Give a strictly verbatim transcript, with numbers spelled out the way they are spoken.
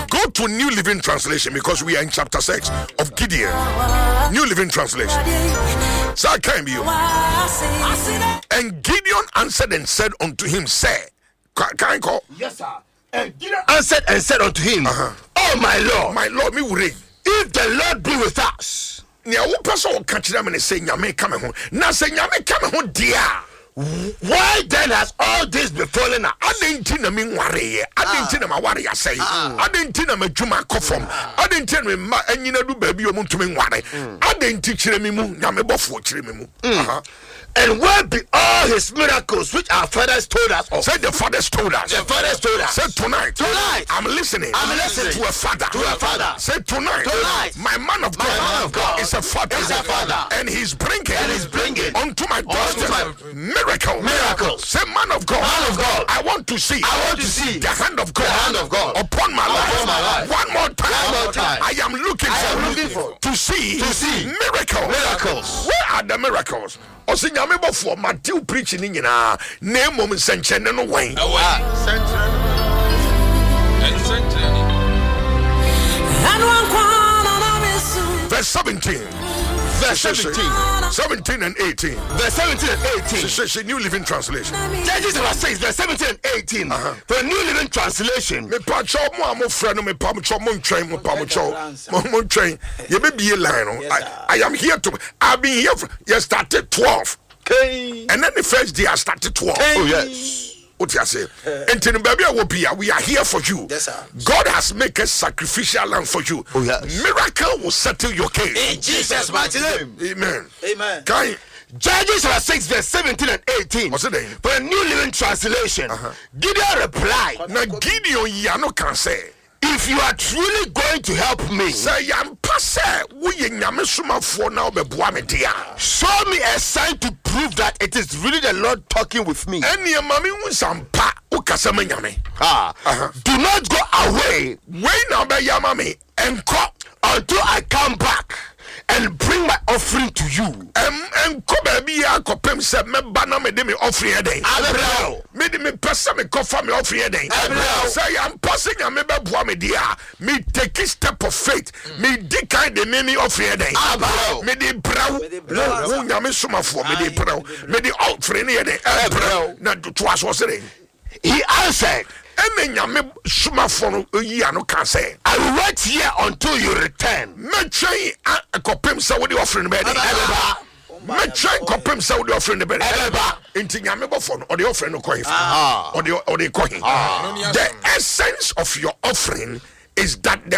Go to New Living Translation because we are in chapter six of Gideon. New Living Translation. So I came you. And Gideon answered and said unto him, say, can I call? Yes, sir. And Gideon answered and said unto him, uh-huh. Oh my Lord, my Lord, me worry. If the Lord be with us, nya wo person catch them and say nyame come ho. Na say nyame come ho dia. Why then has all this befallen us? Adenti na me nware, adenti na ma ware ya say. Adenti na ma dwuma kofom. Adenti na ma anyina du ba bi o muntumi nware. Adenti kire me mu, nyame bofo kire me mu. Aha. And where be all his miracles which our fathers told us of? Say the fathers told us. The fathers told us. Say tonight. Tonight. I'm listening. I'm listening to a father. To a father. Say tonight. Tonight. My man of God. My man of God is a father. Is a father. And he's bringing. And he's bringing unto my doorstep miracles. Miracles. Say man of God. Man of God. I want to see. I want to see the hand of God. The hand of God upon my life. Upon my life. One more time. One more time. I am looking I for. am looking for. To see. To see miracles. Miracles. Where are the miracles? Osi nyame bofo Matthew preaching ni nyina na mom senchene no wen awa senchene and senchene and one kwana na mesu verse seventeen verse seventeen seventeen and eighteen verse seventeen and eighteen she New Living Translation Judges chapter six verse seventeen and eighteen uh-huh. For New Living Translation me pa cho mo amofra no me pa mo cho mo ntwen mo pa mo cho mo mo ntwen ye be bie line no I, I am here to I've been here for, you started twelve okay. And then the first day I started twelve okay. Oh yes. What you say? And to the baby we are here for you. Yes, sir. God has made a sacrificial lamb for you. Oh yes. Miracle will settle your case. In Jesus' mighty name. Amen. Amen. Can Judges chapter six verse seventeen and eighteen. What's it name? For a New Living Translation. Uh-huh. Gideon replied. Now Gideon Yano can say, if you are truly going to help me, say I'm passe. We nyame suma for now be boa me dia. Show me a sign to prove that it is really the Lord talking with me. Eni mami unsampa ukasa me nyame. Ah, uh-huh. Do not go away. Wait now be yamami enko until I come back and bring my offering to you. Um, and come baby, I copem said, me banner me de me offering a day. Abraham, me de me person me coffee me offering a day. Abraham, say I'm passing a me be boa me dia. Me take a step of faith. Me de kind de me me offering a day. Abraham, me de brow. Who nyame suma for me de brow. Me de offering a day. Abraham, na to us was it. He answered. And nyame suma for yi ano can say, I will wait here until you return. Me train a copem sa with the offering be. Me train copem sa with the offering be. Inti nyame bofo or the offering no coin. Or the or the coin. The essence of your offering is that the